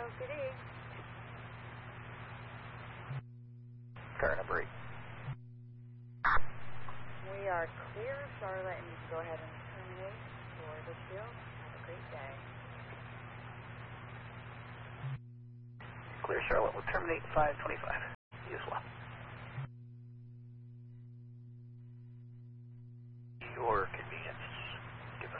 OCD. Car number 8. We are clear, Charlotte, and you can go ahead and terminate for Litchfield. Have a great day. Clear, Charlotte. We'll terminate 525.